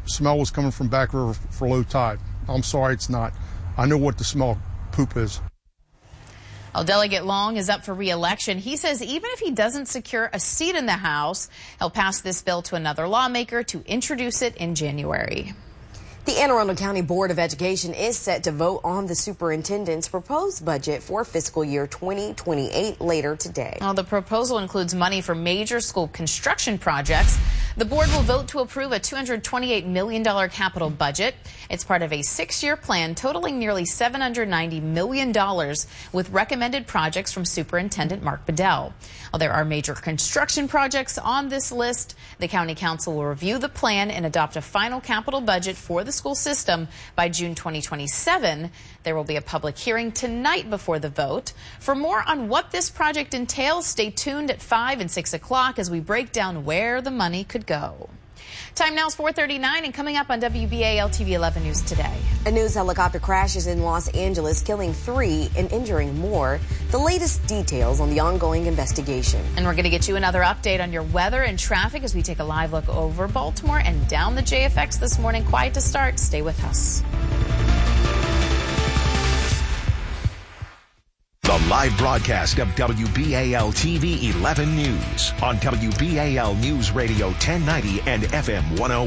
smell was coming from Back River for low tide. I'm sorry, it's not. I know what the smell of poop is. Well, Delegate Long is up for re-election. He says even if he doesn't secure a seat in the House, he'll pass this bill to another lawmaker to introduce it in January. The Anne Arundel County Board of Education is set to vote on the superintendent's proposed budget for fiscal year 2028 later today. Well, the proposal includes money for major school construction projects. The board will vote to approve a $228 million capital budget. It's part of a 6-year plan totaling nearly $790 million with recommended projects from Superintendent Mark Bedell. Well, there are major construction projects on this list. The County Council will review the plan and adopt a final capital budget for the school system by June 2027. There will be a public hearing tonight before the vote. For more on what this project entails, stay tuned at 5 and 6 o'clock as we break down where the money could go. Time now is 4:39, and coming up on WBAL TV 11 News today. A news helicopter crashes in Los Angeles, killing 3 and injuring more. The latest details on the ongoing investigation. And we're going to get you another update on your weather and traffic as we take a live look over Baltimore and down the JFX this morning. Quiet to start. Stay with us. The live broadcast of WBAL TV 11 News on WBAL News Radio 1090 and FM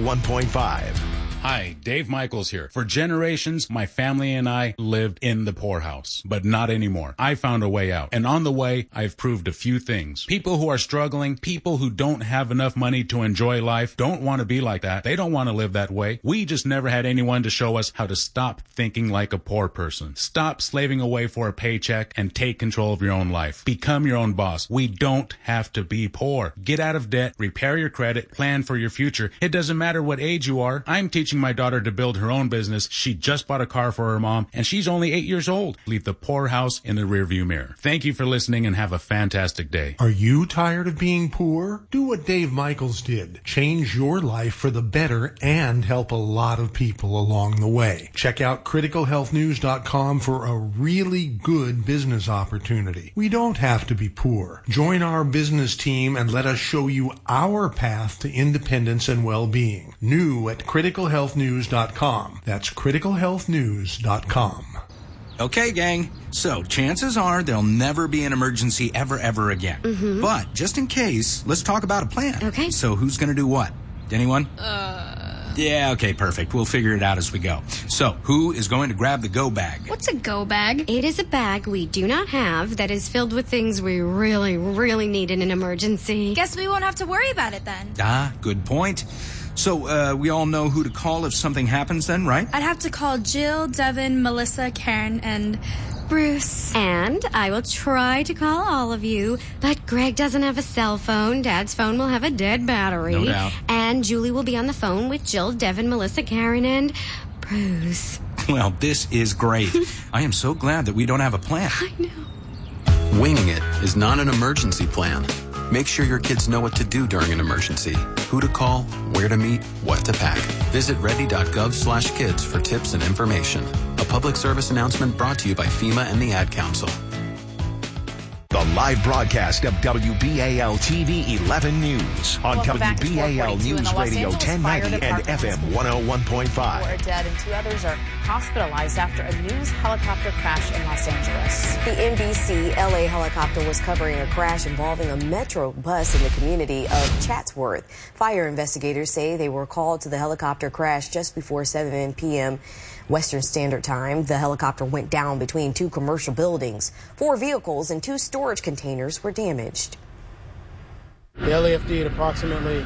101.5. Hi, Dave Michaels here. For generations, my family and I lived in the poorhouse, but not anymore. I found a way out. And on the way, I've proved a few things. People who are struggling, people who don't have enough money to enjoy life, don't want to be like that. They don't want to live that way. We just never had anyone to show us how to stop thinking like a poor person. Stop slaving away for a paycheck and take control of your own life. Become your own boss. We don't have to be poor. Get out of debt, repair your credit, plan for your future. It doesn't matter what age you are. I'm teaching my daughter to build her own business. She just bought a car for her mom, and she's only 8 years old. Leave the poorhouse in the rearview mirror. Thank you for listening, and have a fantastic day. Are you tired of being poor? Do what Dave Michaels did. Change your life for the better and help a lot of people along the way. Check out criticalhealthnews.com for a really good business opportunity. We don't have to be poor. Join our business team and let us show you our path to independence and well-being. New at criticalhealthnews.com. That's criticalhealthnews.com. Okay, gang. So, chances are there'll never be an emergency ever again. Mm-hmm. But, just in case, let's talk about a plan. Okay. So, who's gonna do what? Anyone? Yeah, okay, perfect. We'll figure it out as we go. So, who is going to grab the go bag? What's a go bag? It is a bag we do not have that is filled with things we really need in an emergency. Guess we won't have to worry about it then. Ah, good point. So, we all know who to call if something happens then, right? I'd have to call Jill, Devin, Melissa, Karen, and Bruce. And I will try to call all of you, but Greg doesn't have a cell phone. Dad's phone will have a dead battery. No doubt. And Julie will be on the phone with Jill, Devin, Melissa, Karen, and Bruce. Well, this is great. I am so glad that we don't have a plan. I know. Winging it is not an emergency plan. Make sure your kids know what to do during an emergency, who to call, where to meet, what to pack. Visit ready.gov/kids for tips and information. A public service announcement brought to you by FEMA and the Ad Council. The live broadcast of WBAL TV 11 News on WBAL News Radio 1090 and FM 101.5. 4 are dead and 2 others are hospitalized after a news helicopter crash in Los Angeles. The NBC LA helicopter was covering a crash involving a Metro bus in the community of Chatsworth. Fire investigators say they were called to the helicopter crash just before 7 p.m. Western Standard Time. The helicopter went down between 2 commercial buildings. 4 vehicles and 2 storage containers were damaged. The LAFD at approximately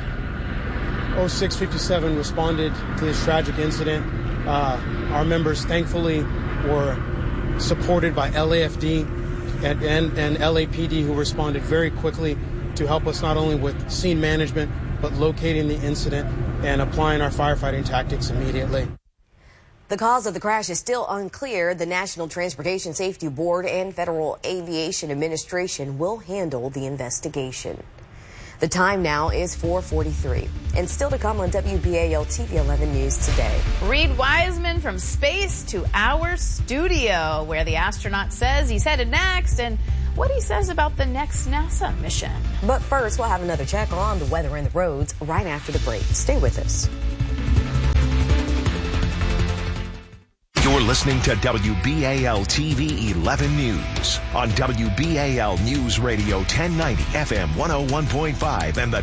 06:57 responded to this tragic incident. Our members thankfully were supported by LAFD and LAPD, who responded very quickly to help us not only with scene management, but locating the incident and applying our firefighting tactics immediately. The cause of the crash is still unclear. The National Transportation Safety Board and Federal Aviation Administration will handle the investigation. The time now is 4:43. And still to come on WBAL TV 11 News today. Reed Wiseman from space to our studio, where the astronaut says he's headed next and what he says about the next NASA mission. But first, we'll have another check on the weather and the roads right after the break. Stay with us. listening to WBAL TV 11 News on WBAL News Radio 1090 FM 101.5 and the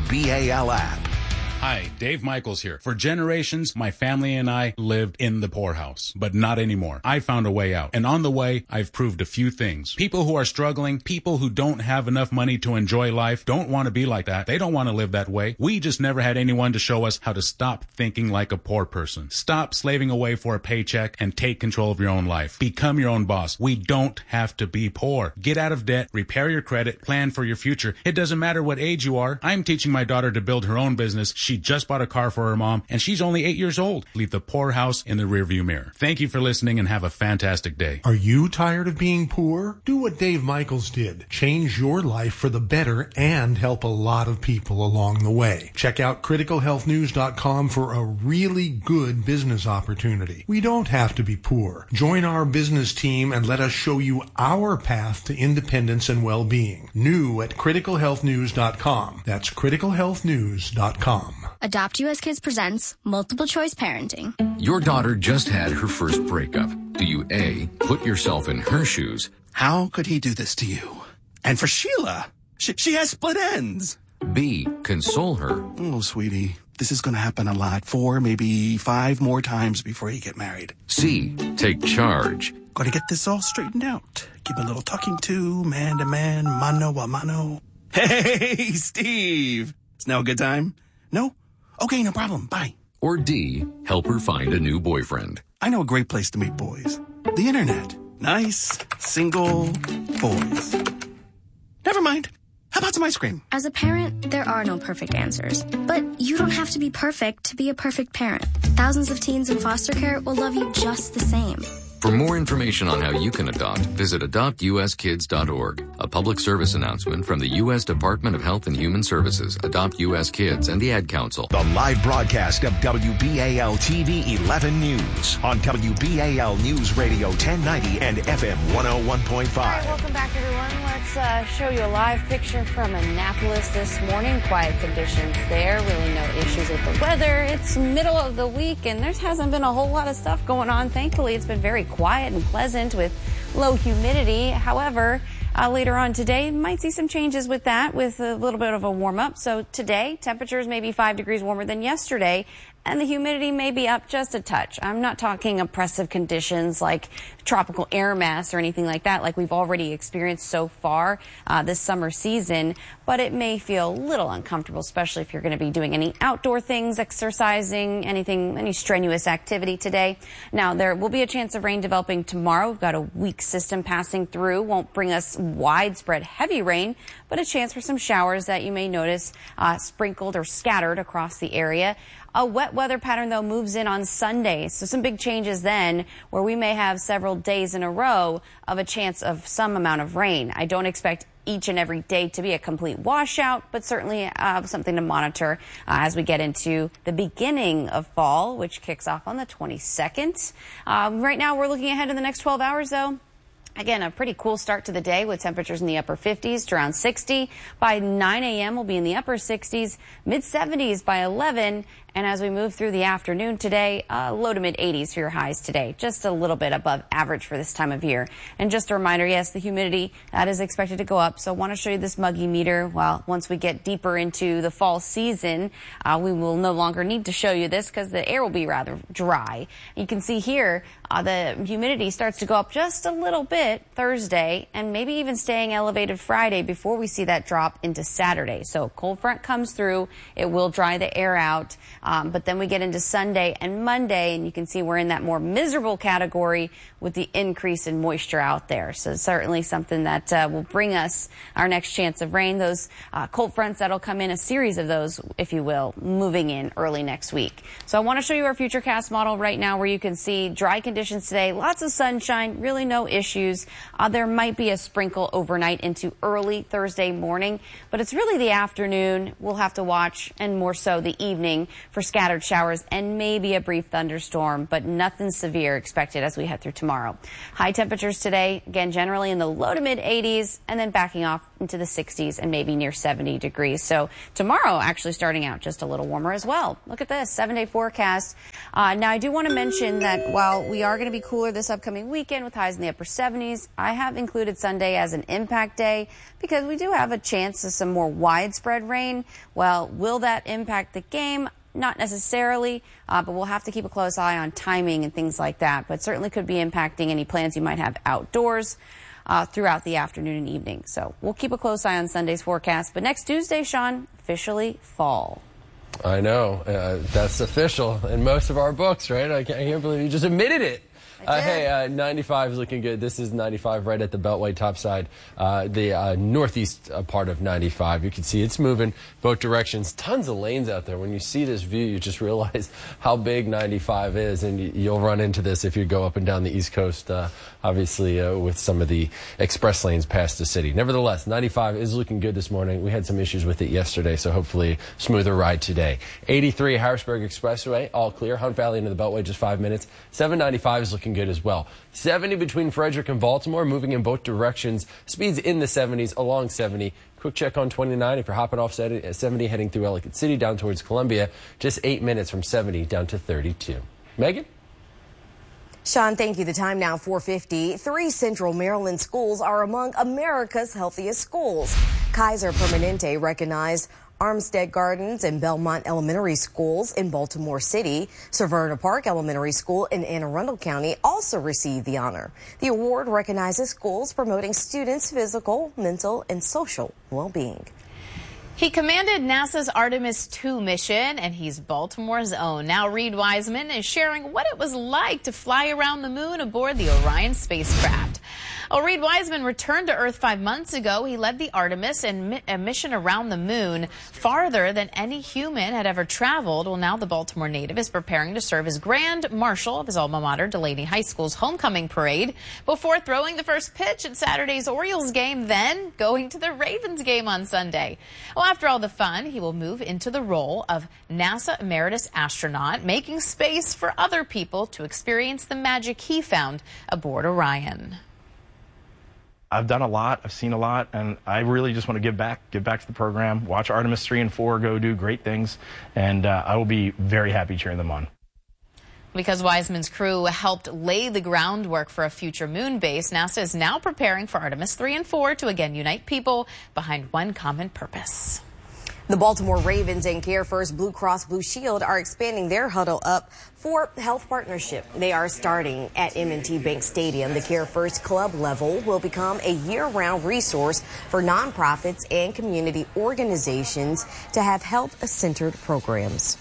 WBAL app. Hi, Dave Michaels here. For generations, my family and I lived in the poorhouse, but not anymore. I found a way out. And on the way, I've proved a few things. People who are struggling, people who don't have enough money to enjoy life, don't want to be like that. They don't want to live that way. We just never had anyone to show us how to stop thinking like a poor person. Stop slaving away for a paycheck and take control of your own life. Become your own boss. We don't have to be poor. Get out of debt, repair your credit, plan for your future. It doesn't matter what age you are. I'm teaching my daughter to build her own business. She just bought a car for her mom, and she's only 8 years old. Leave the poorhouse in the rearview mirror. Thank you for listening and have a fantastic day. Are you tired of being poor? Do what Dave Michaels did. Change your life for the better and help a lot of people along the way. Check out criticalhealthnews.com for a really good business opportunity. We don't have to be poor. Join our business team and let us show you our path to independence and well-being. New at criticalhealthnews.com. That's criticalhealthnews.com. Adopt US Kids presents Multiple Choice Parenting. Your daughter just had her first breakup. Do you A, put yourself in her shoes? How could he do this to you? And for Sheila, she has split ends. B, console her. Oh, sweetie, this is going to happen a lot. 4, maybe 5 more times before you get married. C, take charge. Got to get this all straightened out. Give a little talking to, man to man, mano a mano. Hey, Steve. It's now a good time? No? Okay, no problem. Bye. Or D, help her find a new boyfriend. I know a great place to meet boys. The internet. Nice, single boys. Never mind. How about some ice cream? As a parent, there are no perfect answers. But you don't have to be perfect to be a perfect parent. Thousands of teens in foster care will love you just the same. For more information on how you can adopt, visit adoptuskids.org. A public service announcement from the U.S. Department of Health and Human Services, Adopt U.S. Kids, and the Ad Council. The live broadcast of WBAL TV 11 News on WBAL News Radio 1090 and FM 101.5. All right, welcome back, everyone. Let's show you a live picture from Annapolis this morning. Quiet conditions there. Really no issues with the weather. It's middle of the week, and there hasn't been a whole lot of stuff going on. Thankfully, it's been very quiet and pleasant with low humidity. However, later on today, might see some changes with that, with a little bit of a warm up. So today, temperatures may be 5 degrees warmer than yesterday, and the humidity may be up just a touch. I'm not talking oppressive conditions like tropical air mass or anything like that, like we've already experienced so far this summer season, but it may feel a little uncomfortable, especially if you're going to be doing any outdoor things, exercising, any strenuous activity today. Now, there will be a chance of rain developing tomorrow. We've got a weak system passing through. Won't bring us widespread heavy rain, but a chance for some showers that you may notice sprinkled or scattered across the area. A wet weather pattern, though, moves in on Sunday. So some big changes then, where we may have several days in a row of a chance of some amount of rain. I don't expect each and every day to be a complete washout, but certainly something to monitor as we get into the beginning of fall, which kicks off on the 22nd. Right now, we're looking ahead in the next 12 hours, though. Again, a pretty cool start to the day with temperatures in the upper 50s to around 60. By 9 a.m., we'll be in the upper 60s, mid-70s by 11. And as we move through the afternoon today, low to mid-80s for your highs today. Just a little bit above average for this time of year. And just a reminder, yes, the humidity, that is expected to go up. So I want to show you this muggy meter. Well, once we get deeper into the fall season, we will no longer need to show you this because the air will be rather dry. You can see here the humidity starts to go up just a little bit Thursday and maybe even staying elevated Friday before we see that drop into Saturday. So cold front comes through. It will dry the air out. But then we get into Sunday and Monday, and you can see we're in that more miserable category with the increase in moisture out there. So certainly something that will bring us our next chance of rain. Those cold fronts that'll come in, a series of those, if you will, moving in early next week. So I want to show you our Futurecast model right now where you can see dry conditions today, lots of sunshine, really no issues. There might be a sprinkle overnight into early Thursday morning, but it's really the afternoon we'll have to watch, and more so the evening, for scattered showers and maybe a brief thunderstorm, but nothing severe expected as we head through tomorrow. High temperatures today, again, generally in the low to mid 80s and then backing off into the 60s and maybe near 70 degrees. So tomorrow actually starting out just a little warmer as well. Look at this 7-day forecast. Now I do want to mention that while we are going to be cooler this upcoming weekend with highs in the upper 70s, I have included Sunday as an impact day because we do have a chance of some more widespread rain. Well, will that impact the game? Not necessarily, but we'll have to keep a close eye on timing and things like that. But certainly could be impacting any plans you might have outdoors throughout the afternoon and evening. So we'll keep a close eye on Sunday's forecast. But next Tuesday, Sean, officially fall. I know. That's official in most of our books, right? I can't believe you just admitted it. Hey, 95 is looking good. This is 95 right at the Beltway topside, the northeast part of 95. You can see it's moving both directions. Tons of lanes out there. When you see this view, you just realize how big 95 is, and you'll run into this if you go up and down the East Coast, obviously with some of the express lanes past the city. Nevertheless, 95 is looking good this morning. We had some issues with it yesterday, so hopefully smoother ride today. 83 Harrisburg Expressway, all clear. Hunt Valley into the Beltway, just 5 minutes. 795 is looking good as well. 70 between Frederick and Baltimore, moving in both directions. Speeds in the 70s along 70. Quick check on 29 if you're hopping off 70 heading through Ellicott City down towards Columbia. Just 8 minutes from 70 down to 32. Megan? Sean, thank you. The time now 4:50. 3 Central Maryland schools are among America's healthiest schools. Kaiser Permanente recognized Armstead Gardens and Belmont Elementary Schools in Baltimore City. Severna Park Elementary School in Anne Arundel County also received the honor. The award recognizes schools promoting students' physical, mental, and social well-being. He commanded NASA's Artemis II mission, and he's Baltimore's own. Now Reed Wiseman is sharing what it was like to fly around the moon aboard the Orion spacecraft. Well, Reed Wiseman returned to Earth 5 months ago. He led the Artemis and a mission around the moon farther than any human had ever traveled. Well, now the Baltimore native is preparing to serve as Grand Marshal of his alma mater, Delaney High School's homecoming parade, before throwing the first pitch at Saturday's Orioles game, then going to the Ravens game on Sunday. Well, after all the fun, he will move into the role of NASA Emeritus Astronaut, making space for other people to experience the magic he found aboard Orion. I've done a lot, I've seen a lot, and I really just want to give back to the program, watch Artemis 3 and 4 go do great things, and I will be very happy cheering them on. Because Wiseman's crew helped lay the groundwork for a future moon base, NASA is now preparing for Artemis 3 and 4 to again unite people behind one common purpose. The Baltimore Ravens and Care First Blue Cross Blue Shield are expanding their Huddle Up for Health partnership. They are starting at M&T Bank Stadium. The Care First club level will become a year-round resource for nonprofits and community organizations to have health-centered programs.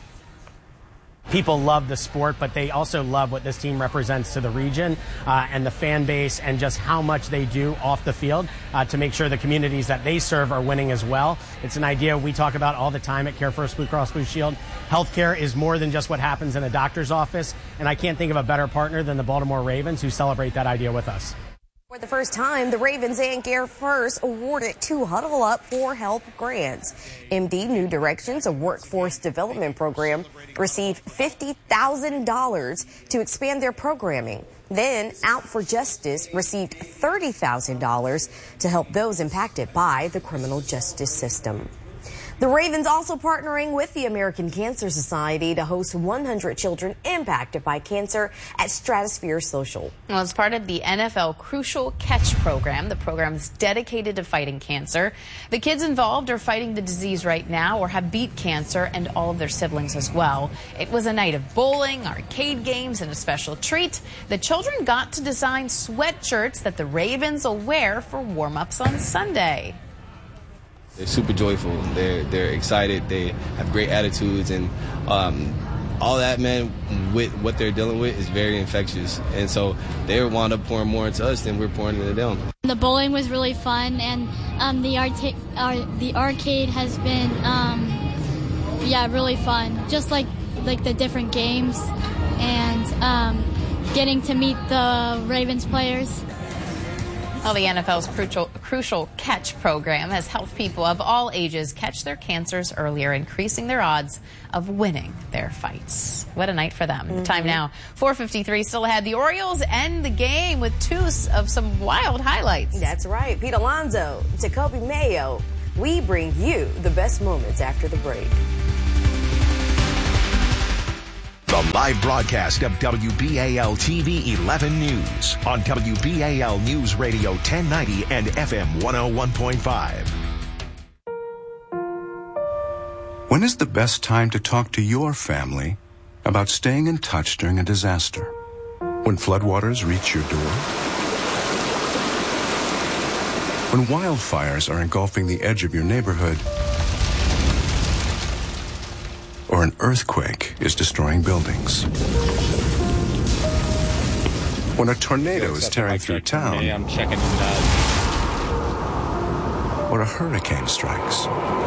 People love the sport, but they also love what this team represents to the region and the fan base and just how much they do off the field to make sure the communities that they serve are winning as well. It's an idea we talk about all the time at Care First Blue Cross Blue Shield. Healthcare is more than just what happens in a doctor's office, and I can't think of a better partner than the Baltimore Ravens, who celebrate that idea with us. For the first time, the Ravens and Care First awarded 2 Huddle Up for Health grants. MD New Directions, a workforce development program, received $50,000 to expand their programming. Then Out for Justice received $30,000 to help those impacted by the criminal justice system. The Ravens also partnering with the American Cancer Society to host 100 children impacted by cancer at Stratosphere Social. Well, as part of the NFL Crucial Catch program, the program is dedicated to fighting cancer. The kids involved are fighting the disease right now or have beat cancer, and all of their siblings as well. It was a night of bowling, arcade games, and a special treat. The children got to design sweatshirts that the Ravens will wear for warm-ups on Sunday. They're super joyful. They're excited. They have great attitudes, and all that, man, with what they're dealing with is very infectious. And so they wound up pouring more into us than we're pouring into them. The bowling was really fun, and the arcade has been, really fun. Just like the different games and getting to meet the Ravens players. Well, the NFL's Crucial Catch program has helped people of all ages catch their cancers earlier, increasing their odds of winning their fights. What a night for them. The time now, 4:53, still ahead. The Orioles end the game with two of some wild highlights. That's right. Pete Alonso to Coby Mayo. We bring you the best moments after the break. The live broadcast of WBAL TV 11 News on WBAL News Radio 1090 and FM 101.5. When is the best time to talk to your family about staying in touch during a disaster? When floodwaters reach your door? When wildfires are engulfing the edge of your neighborhood? Or an earthquake is destroying buildings? When a tornado is tearing through town? Hey, I'm checking Or a hurricane strikes?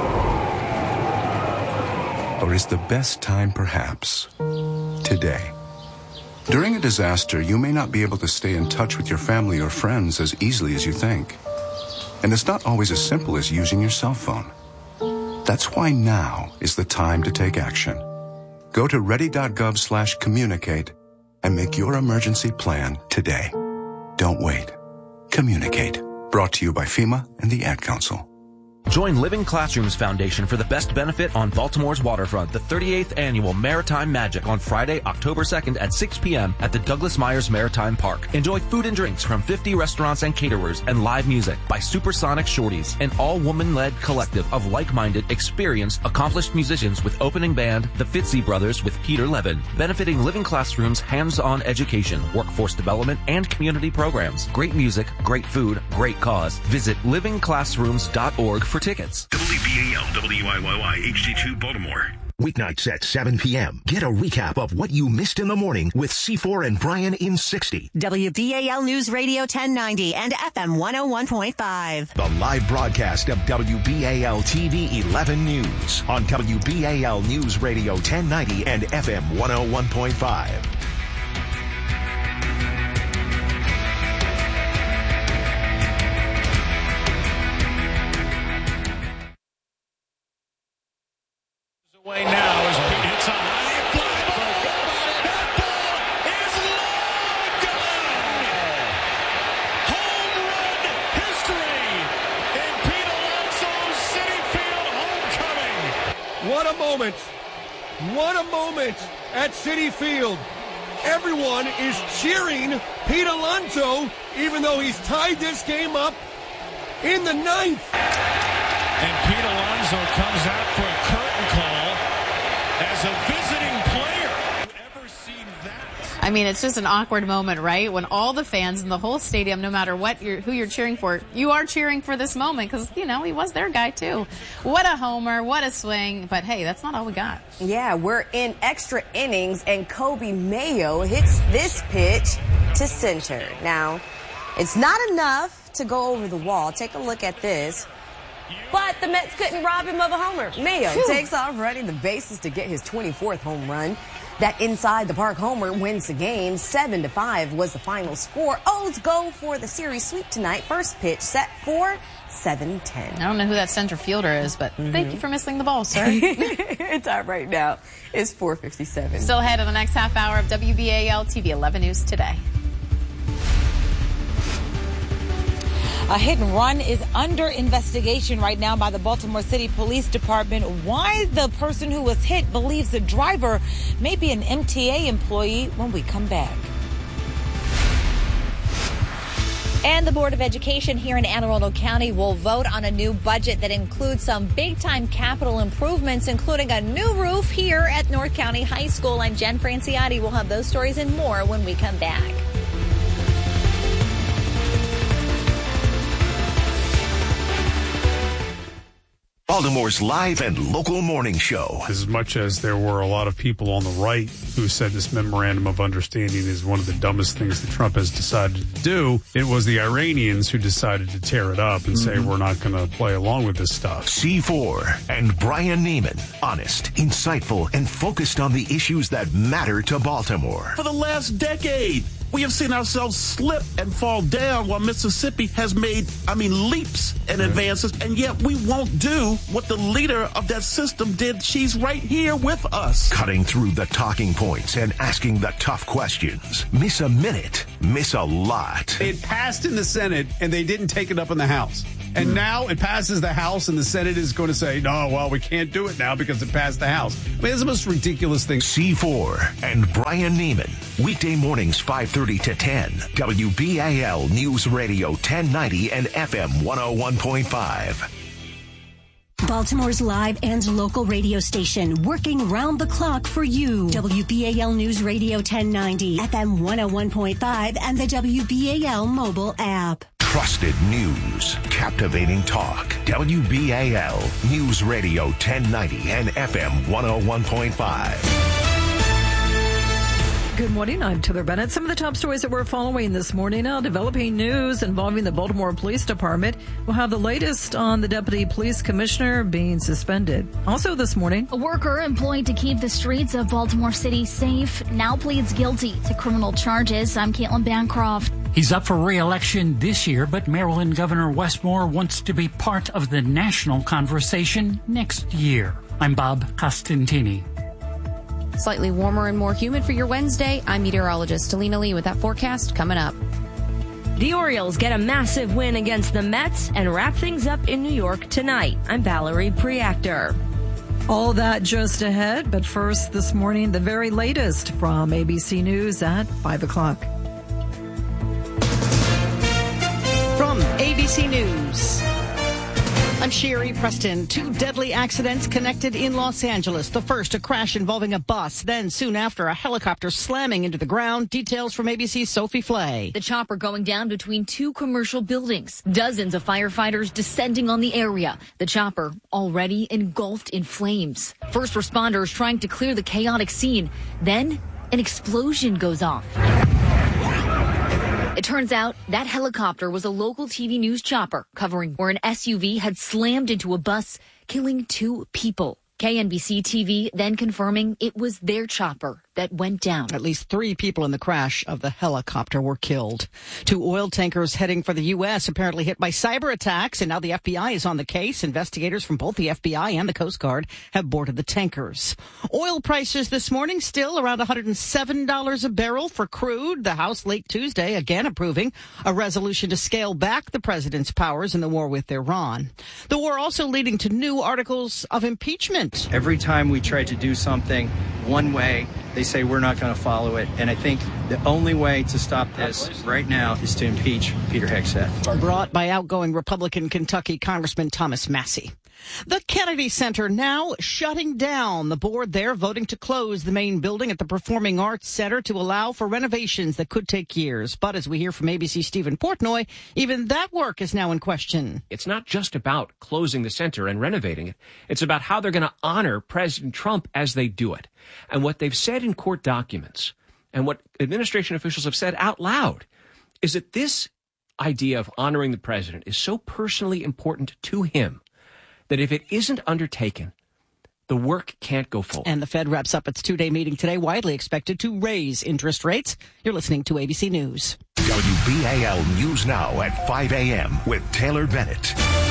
Or is the best time perhaps today? During a disaster, you may not be able to stay in touch with your family or friends as easily as you think. And it's not always as simple as using your cell phone. That's why now is the time to take action. Go to ready.gov/communicate and make your emergency plan today. Don't wait. Communicate. Brought to you by FEMA and the Ad Council. Join Living Classrooms Foundation for the best benefit on Baltimore's waterfront, the 38th Annual Maritime Magic on Friday, October 2nd at 6 p.m. at the Douglas Myers Maritime Park. Enjoy food and drinks from 50 restaurants and caterers and live music by Supersonic Shorties, an all-woman-led collective of like-minded, experienced, accomplished musicians with opening band, the Fitzy Brothers with Peter Levin, benefiting Living Classrooms' hands-on education, workforce development, and community programs. Great music, great food, great cause. Visit livingclassrooms.org for tickets. WBAL WIYY HD2 Baltimore. Weeknights at 7 p.m. Get a recap of what you missed in the morning with C4 and Brian in 60. WBAL News Radio 1090 and FM 101.5. The live broadcast of WBAL TV 11 News on WBAL News Radio 1090 and FM 101.5. Away now as Pete hits a high fly ball. That ball is long gone. Home run history in Pete Alonso's Citi Field homecoming. What a moment. What a moment at Citi Field. Everyone is cheering Pete Alonso, even though he's tied this game up in the ninth. And Pete Alonso comes out for a curtain call as a visiting player. Ever seen that? I mean, it's just an awkward moment, right? When all the fans in the whole stadium, no matter who you're cheering for, you are cheering for this moment because, he was their guy too. What a homer, what a swing. But hey, that's not all we got. Yeah, we're in extra innings and Coby Mayo hits this pitch to center. Now, it's not enough to go over the wall. Take a look at this. But the Mets couldn't rob him of a homer. Mayo takes off running the bases to get his 24th home run. That inside the park homer wins the game. 7-5 was the final score. O's go for the series sweep tonight. First pitch set for 7:10. I don't know who that center fielder is, but thank you for missing the ball, sir. Time right now is 4:57. Still ahead in the next half hour of WBAL TV 11 News Today. A hit and run is under investigation right now by the Baltimore City Police Department. Why the person who was hit believes the driver may be an MTA employee when we come back. And the Board of Education here in Anne Arundel County will vote on a new budget that includes some big-time capital improvements, including a new roof here at North County High School. I'm Jen Franciotti. We'll have those stories and more when we come back. Baltimore's live and local morning show. As much as there were a lot of people on the right who said this memorandum of understanding is one of the dumbest things that Trump has decided to do, it was the Iranians who decided to tear it up and say we're not going to play along with this stuff. C4 and Brian Neiman. Honest, insightful, and focused on the issues that matter to Baltimore. For the last decade, We have seen ourselves slip and fall down while Mississippi has made, leaps and advances, and yet we won't do what the leader of that system did. She's right here with us. Cutting through the talking points and asking the tough questions. Miss a minute, miss a lot. It passed in the Senate, and they didn't take it up in the House. And now it passes the House, and the Senate is going to say, no, well, we can't do it now because it passed the House. It's the most ridiculous thing. C4 and Brian Neiman. Weekday mornings 5:30 to 10. WBAL News Radio 1090 and FM 101.5. Baltimore's live and local radio station, working round the clock for you. WBAL News Radio 1090, FM 101.5, and the WBAL mobile app. Trusted news, captivating talk. WBAL News Radio 1090 and FM 101.5. Good morning, I'm Taylor Bennett. Some of the top stories that we're following this morning. Now, developing news involving the Baltimore Police Department. We'll have the latest on the Deputy Police Commissioner being suspended. Also this morning, a worker employed to keep the streets of Baltimore City safe now pleads guilty to criminal charges. I'm Caitlin Bancroft. He's up for re-election this year, but Maryland Governor Westmore wants to be part of the national conversation next year. I'm Bob Costantini. Slightly warmer and more humid for your Wednesday. I'm meteorologist Alina Lee with that forecast coming up. The Orioles get a massive win against the Mets and wrap things up in New York tonight. I'm Valerie Preactor. All that just ahead, but first this morning, the very latest from ABC News at 5 o'clock. From ABC News, I'm Sherry Preston. 2 deadly accidents connected in Los Angeles. The first, a crash involving a bus. Then, soon after, a helicopter slamming into the ground. Details from ABC's Sophie Flay. The chopper going down between 2 commercial buildings. Dozens of firefighters descending on the area. The chopper already engulfed in flames. First responders trying to clear the chaotic scene. Then, an explosion goes off. It turns out that helicopter was a local TV news chopper covering where an SUV had slammed into a bus, killing 2 people. KNBC TV then confirming it was their chopper that went down. At least 3 people in the crash of the helicopter were killed. 2 oil tankers heading for the U.S. apparently hit by cyber attacks, and now the FBI is on the case. Investigators from both the FBI and the Coast Guard have boarded the tankers. Oil prices this morning still around $107 a barrel for crude. The House late Tuesday again approving a resolution to scale back the president's powers in the war with Iran. The war also leading to new articles of impeachment. Every time we try to do something one way, they say we're not going to follow it. And I think the only way to stop this right now is to impeach Peter Hegseth. Brought by outgoing Republican Kentucky Congressman Thomas Massey. The Kennedy Center now shutting down. The board there voting to close the main building at the Performing Arts Center to allow for renovations that could take years. But as we hear from ABC's Stephen Portnoy, even that work is now in question. It's not just about closing the center and renovating it. It's about how they're going to honor President Trump as they do it. And what they've said in court documents and what administration officials have said out loud is that this idea of honoring the president is so personally important to him that if it isn't undertaken, the work can't go forward. And the Fed wraps up its 2-day meeting today, widely expected to raise interest rates. You're listening to ABC News. WBAL News Now at 5 a.m. with Taylor Bennett.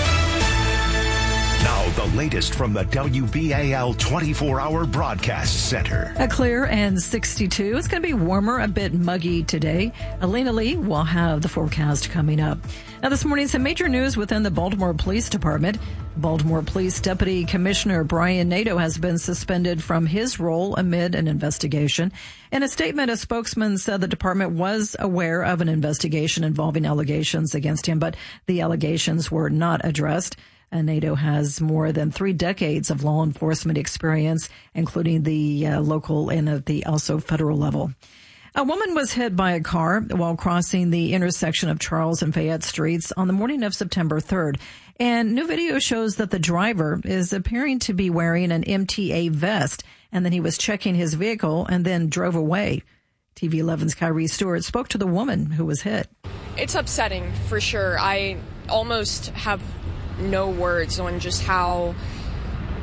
Now, the latest from the WBAL 24-hour broadcast center. A clear and 62. It's going to be warmer, a bit muggy today. Alina Lee will have the forecast coming up. Now, this morning, some major news within the Baltimore Police Department. Baltimore Police Deputy Commissioner Brian Nadeau has been suspended from his role amid an investigation. In a statement, a spokesman said the department was aware of an investigation involving allegations against him, but the allegations were not addressed. Nadeau has more than 3 decades of law enforcement experience, including the local and at the also federal level. A woman was hit by a car while crossing the intersection of Charles and Fayette Streets on the morning of September 3rd. And new video shows that the driver is appearing to be wearing an MTA vest, and then he was checking his vehicle and then drove away. TV 11's Kyrie Stewart spoke to the woman who was hit. It's upsetting, for sure. I almost have no words on just how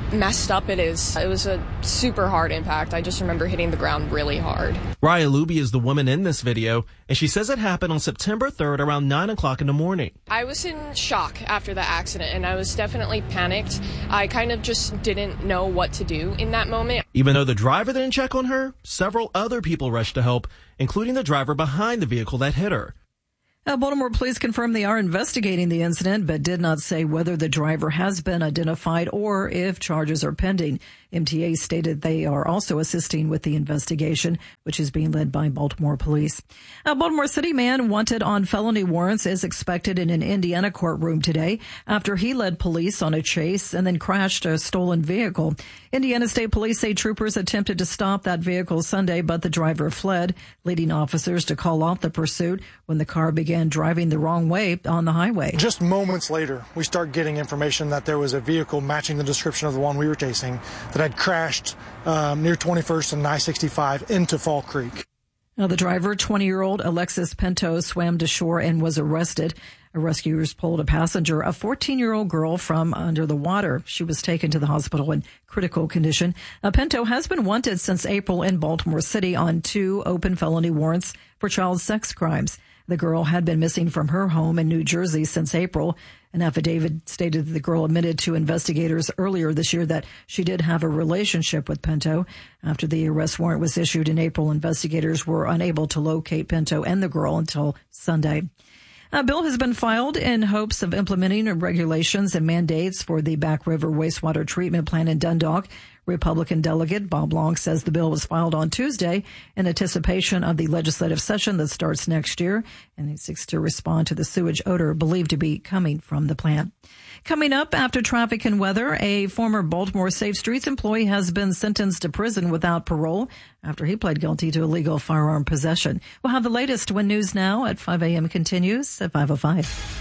messed up it is. It was a super hard impact. I just remember hitting the ground really hard. Raya Luby is the woman in this video, and she says it happened on September 3rd around 9 o'clock in the morning. I was in shock after the accident, and I was definitely panicked. I kind of just didn't know what to do in that moment. Even though the driver didn't check on her, several other people rushed to help, including the driver behind the vehicle that hit her. Baltimore police confirmed they are investigating the incident, but did not say whether the driver has been identified or if charges are pending. MTA stated they are also assisting with the investigation, which is being led by Baltimore police. A Baltimore City man wanted on felony warrants is expected in an Indiana courtroom today after he led police on a chase and then crashed a stolen vehicle. Indiana State Police say troopers attempted to stop that vehicle Sunday, but the driver fled, leading officers to call off the pursuit when the car began driving the wrong way on the highway. Just moments later, we start getting information that there was a vehicle matching the description of the one we were chasing that had crashed near 21st and I-65 into Fall Creek. Now, the driver, 20-year-old Alexis Pinto, swam to shore and was arrested. Rescuers pulled a passenger, a 14-year-old girl, from under the water. She was taken to the hospital in critical condition. Pinto has been wanted since April in Baltimore City on 2 open felony warrants for child sex crimes. The girl had been missing from her home in New Jersey since April. An affidavit stated that the girl admitted to investigators earlier this year that she did have a relationship with Pinto. After the arrest warrant was issued in April, investigators were unable to locate Pinto and the girl until Sunday. A bill has been filed in hopes of implementing regulations and mandates for the Back River wastewater treatment plant in Dundalk. Republican delegate Bob Long says the bill was filed on Tuesday in anticipation of the legislative session that starts next year, and he seeks to respond to the sewage odor believed to be coming from the plant. Coming up after traffic and weather, a former Baltimore Safe Streets employee has been sentenced to prison without parole after he pled guilty to illegal firearm possession. We'll have the latest when News Now at 5 a.m. continues at 5:05.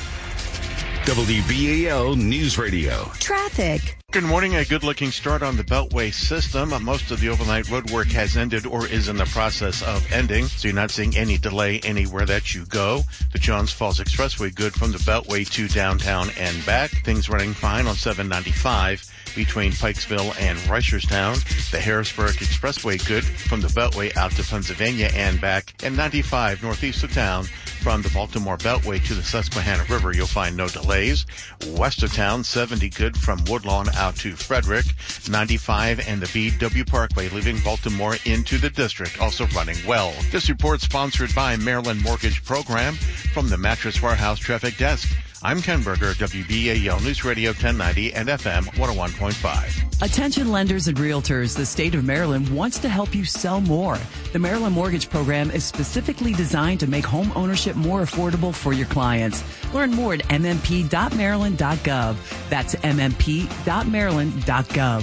WBAL News Radio. Traffic. Good morning. A good-looking start on the Beltway system. Most of the overnight road work has ended or is in the process of ending, so you're not seeing any delay anywhere that you go. The Johns Falls Expressway good from the Beltway to downtown and back. Things running fine on 795 between Pikesville and Reisterstown. The Harrisburg Expressway good from the Beltway out to Pennsylvania and back. And 95 northeast of town from the Baltimore Beltway to the Susquehanna River. You'll find no delays. West of town, 70 good from Woodlawn out to Frederick. 95 and the BW Parkway leaving Baltimore into the district, also running well. This report sponsored by Maryland Mortgage Program from the Mattress Warehouse Traffic Desk. I'm Ken Berger, WBAL News Radio 1090 and FM 101.5. Attention lenders and realtors, the state of Maryland wants to help you sell more. The Maryland Mortgage Program is specifically designed to make home ownership more affordable for your clients. Learn more at mmp.maryland.gov. That's mmp.maryland.gov.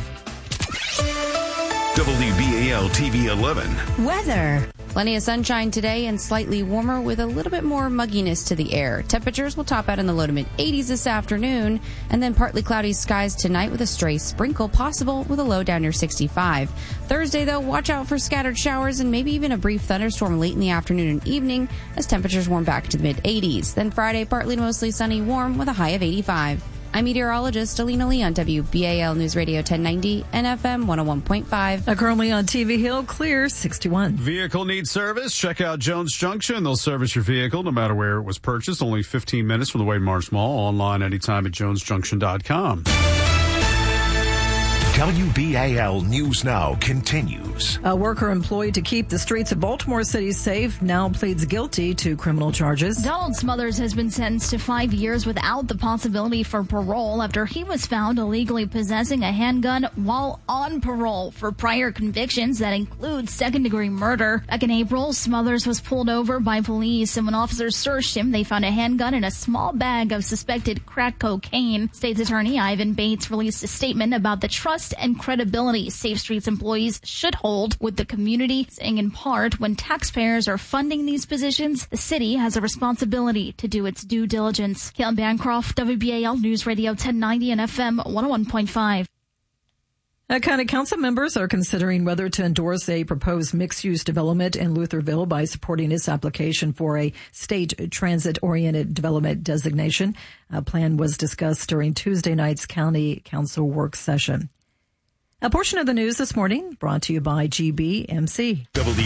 WBAL TV 11. Weather. Plenty of sunshine today and slightly warmer with a little bit more mugginess to the air. Temperatures will top out in the low to mid 80s this afternoon, and then partly cloudy skies tonight with a stray sprinkle possible with a low down near 65. Thursday, though, watch out for scattered showers and maybe even a brief thunderstorm late in the afternoon and evening as temperatures warm back to the mid 80s. Then Friday, partly to mostly sunny, warm with a high of 85. I'm meteorologist Alina Lee on WBAL News Radio 1090 and FM 101.5. Currently on TV Hill, clear 61. Vehicle needs service? Check out Jones Junction. They'll service your vehicle no matter where it was purchased. Only 15 minutes from the Wade Marsh Mall. Online anytime at jonesjunction.com. WBAL News Now continues. A worker employed to keep the streets of Baltimore City safe now pleads guilty to criminal charges. Donald Smothers has been sentenced to 5 years without the possibility for parole after he was found illegally possessing a handgun while on parole for prior convictions that include second-degree murder. Back in April, Smothers was pulled over by police, and when officers searched him, they found a handgun and a small bag of suspected crack cocaine. State's Attorney Ivan Bates released a statement about the trust and credibility Safe Streets employees should hold with the community, saying in part, when taxpayers are funding these positions, the city has a responsibility to do its due diligence. Caitlin Bancroft, WBAL News Radio 1090 and FM 101.5. County council members are considering whether to endorse a proposed mixed-use development in Lutherville by supporting its application for a state transit-oriented development designation. A plan was discussed during Tuesday night's county council work session. A portion of the news this morning brought to you by GBMC.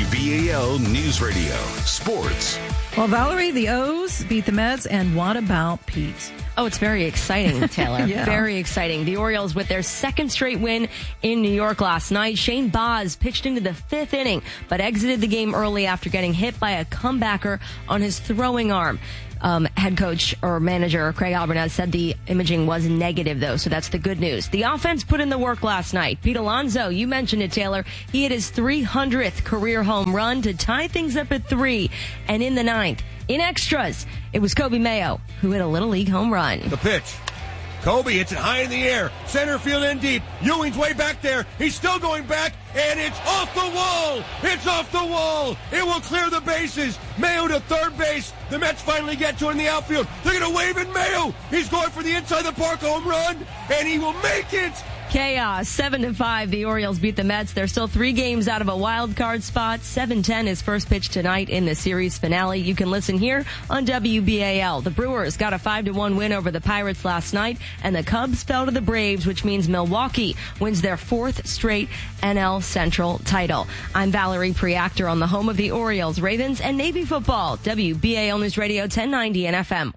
WBAL News Radio. Sports. Well, Valerie, the O's beat the Mets, and what about Pete? Oh, it's very exciting, Taylor. Yeah. Very exciting. The Orioles with their second straight win in New York last night. Shane Baz pitched into the fifth inning, but exited the game early after getting hit by a comebacker on his throwing arm. Head coach or manager Craig Albernaz said the imaging was negative, though, so that's the good news. The offense put in the work last night. Pete Alonso, you mentioned it, Taylor. He hit his 300th career home run to tie things up at 3. And in the ninth, in extras, it was Kobe Mayo who hit a Little League home run. The pitch. Kobe hits it high in the air. Center field in deep. Ewing's way back there. He's still going back, and it's off the wall. It's off the wall. It will clear the bases. Mayo to third base. The Mets finally get to it in the outfield. They're going to wave at Mayo. He's going for the inside the park home run, and he will make it. Chaos, 7-5. The Orioles beat the Mets. They're still 3 games out of a wild card spot. 7:10 is first pitch tonight in the series finale. You can listen here on WBAL. The Brewers got a 5-1 win over the Pirates last night, and the Cubs fell to the Braves, which means Milwaukee wins their 4th straight NL Central title. I'm Valerie Preactor on the home of the Orioles, Ravens, and Navy football. WBAL News Radio 1090 and FM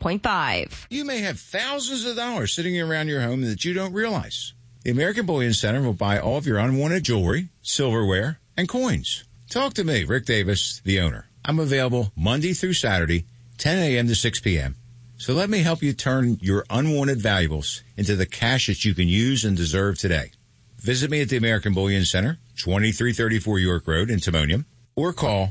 101.5. You may have thousands of dollars sitting around your home that you don't realize. The American Bullion Center will buy all of your unwanted jewelry, silverware, and coins. Talk to me, Rick Davis, the owner. I'm available Monday through Saturday, 10 a.m. to 6 p.m. So let me help you turn your unwanted valuables into the cash that you can use and deserve today. Visit me at the American Bullion Center, 2334 York Road in Timonium, or call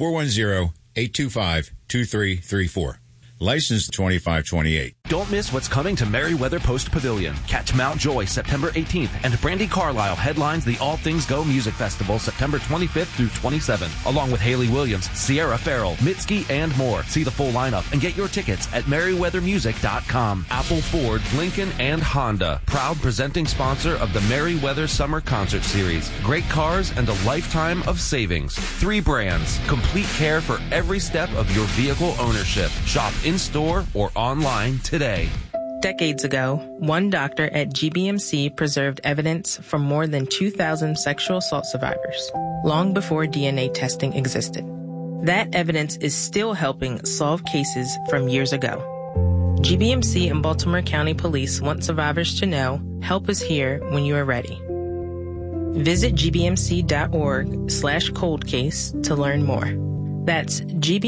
410-825-2334. Licensed 2528. Don't miss what's coming to Merriweather Post Pavilion. Catch Mount Joy September 18th, and Brandy Carlisle headlines the All Things Go Music Festival September 25th through 27th, along with Haley Williams, Sierra Farrell, Mitski, and more. See the full lineup and get your tickets at merriweathermusic.com. Apple, Ford, Lincoln, and Honda, proud presenting sponsor of the Merriweather Summer Concert Series. Great cars and a lifetime of savings. 3 brands, complete care for every step of your vehicle ownership. Shop in-store or online today. Decades ago, one doctor at GBMC preserved evidence from more than 2,000 sexual assault survivors, long before DNA testing existed. That evidence is still helping solve cases from years ago. GBMC and Baltimore County Police want survivors to know help is here when you are ready. Visit gbmc.org/coldcase to learn more. That's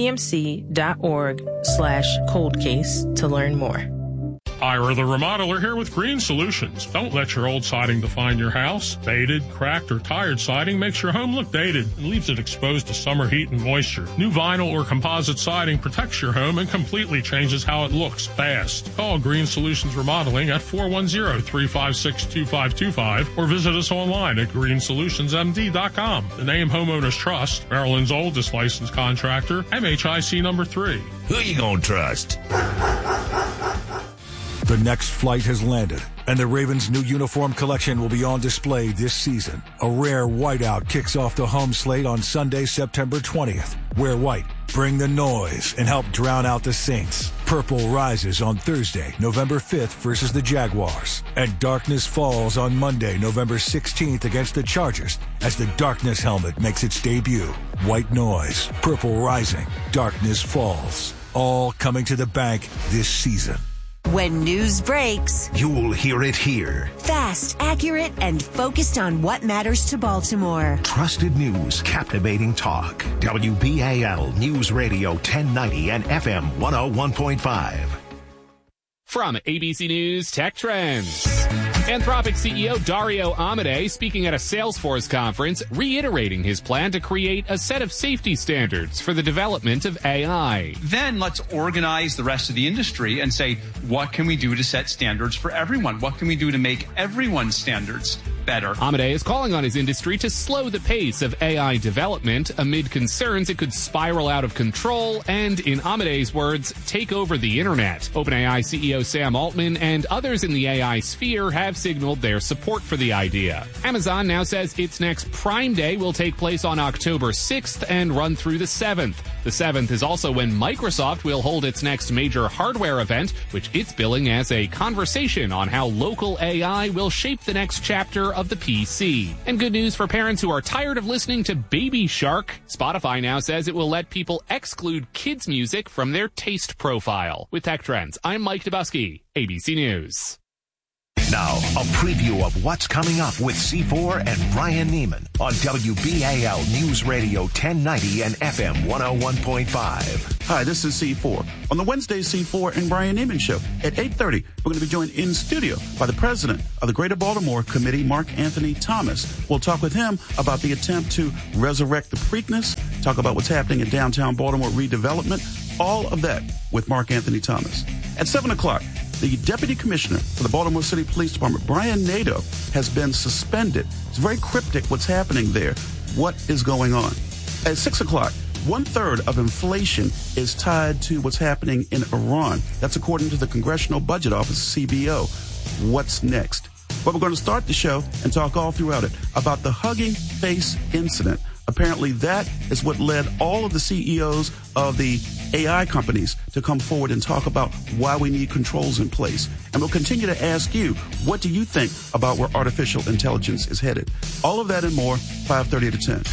gbmc.org/coldcase to learn more. Ira the Remodeler here with Green Solutions. Don't let your old siding define your house. Faded, cracked, or tired siding makes your home look dated and leaves it exposed to summer heat and moisture. New vinyl or composite siding protects your home and completely changes how it looks fast. Call Green Solutions Remodeling at 410-356-2525 or visit us online at greensolutionsmd.com. The name homeowners trust, Maryland's oldest licensed contractor, MHIC number 3. Who you gonna trust? The next flight has landed, and the Ravens' new uniform collection will be on display this season. A rare whiteout kicks off the home slate on Sunday, September 20th. Wear white, bring the noise, and help drown out the Saints. Purple rises on Thursday, November 5th versus the Jaguars. And darkness falls on Monday, November 16th against the Chargers as the darkness helmet makes its debut. White noise, purple rising, darkness falls. All coming to the bank this season. When news breaks, you'll hear it here. Fast, accurate, and focused on what matters to Baltimore. Trusted news, captivating talk. WBAL News Radio 1090 and FM 101.5. From ABC News Tech Trends. Anthropic CEO Dario Amodei speaking at a Salesforce conference, reiterating his plan to create a set of safety standards for the development of AI. Then let's organize the rest of the industry and say, what can we do to set standards for everyone? What can we do to make everyone's standards better. Amade is calling on his industry to slow the pace of AI development amid concerns it could spiral out of control and, in Amade's words, take over the internet. OpenAI CEO Sam Altman and others in the AI sphere have signaled their support for the idea. Amazon now says its next Prime Day will take place on October 6th and run through the 7th. The 7th is also when Microsoft will hold its next major hardware event, which it's billing as a conversation on how local AI will shape the next chapter of the PC. And good news for parents who are tired of listening to Baby Shark. Spotify now says it will let people exclude kids' music from their taste profile. With Tech Trends, I'm Mike Dubusky, ABC News. Now, a preview of what's coming up with C4 and Brian Neiman on WBAL News Radio 1090 and FM 101.5. Hi, this is C4. On the Wednesday C4 and Brian Neiman Show at 8:30, we're going to be joined in studio by the president of the Greater Baltimore Committee, Mark Anthony Thomas. We'll talk with him about the attempt to resurrect the Preakness, talk about what's happening in downtown Baltimore redevelopment, all of that with Mark Anthony Thomas. At 7 o'clock, the Deputy Commissioner for the Baltimore City Police Department, Brian Nadeau, has been suspended. It's very cryptic what's happening there. What is going on? At 6 o'clock, 1/3 of inflation is tied to what's happening in Iran. That's according to the Congressional Budget Office, CBO. What's next? But we're going to start the show and talk all throughout it about the Hugging Face incident. Apparently that is what led all of the CEOs of the AI companies to come forward and talk about why we need controls in place. And we'll continue to ask you, what do you think about where artificial intelligence is headed? All of that and more, 5:30 to 10.